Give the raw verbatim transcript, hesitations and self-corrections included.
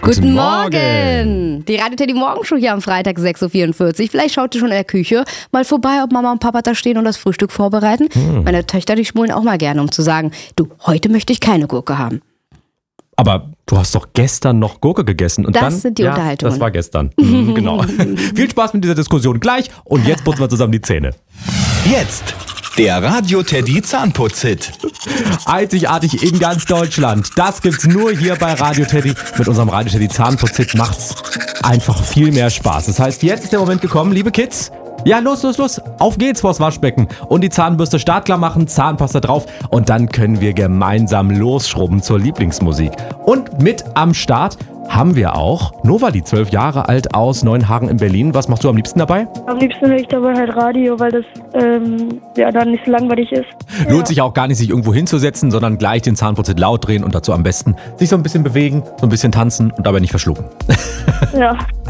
Guten Morgen! Die Radio Teddy Morgenshow hier am Freitag sechs Uhr vierundvierzig. Vielleicht schaut ihr schon in der Küche mal vorbei, ob Mama und Papa da stehen und das Frühstück vorbereiten. Hm. Meine Töchter, die schmulen auch mal gerne, um zu sagen, du, heute möchte ich keine Gurke haben. Aber du hast doch gestern noch Gurke gegessen. Und das dann, sind die ja, Unterhaltungen. Das war gestern. Mhm, genau. Viel Spaß mit dieser Diskussion gleich und jetzt putzen wir zusammen die Zähne. Jetzt der Radio Teddy Zahnputz-Hit. Einzigartig in ganz Deutschland. Das gibt's nur hier bei Radio Teddy. Mit unserem Radio Teddy Zahnputz-Hit macht's einfach viel mehr Spaß. Das heißt, jetzt ist der Moment gekommen, liebe Kids. Ja, los, los, los. Auf geht's vors Waschbecken. Und die Zahnbürste startklar machen, Zahnpasta drauf. Und dann können wir gemeinsam losschrubben zur Lieblingsmusik. Und mit am Start haben wir auch Novali, zwölf Jahre alt aus Neuenhagen in Berlin. Was machst du am liebsten dabei? Am liebsten höre ich dabei halt Radio, weil das ähm, ja dann nicht so langweilig ist. Lohnt ja. sich auch gar nicht, sich irgendwo hinzusetzen, sondern gleich den Zahnputz laut drehen und dazu am besten sich so ein bisschen bewegen, so ein bisschen tanzen und dabei nicht verschlucken. Ja.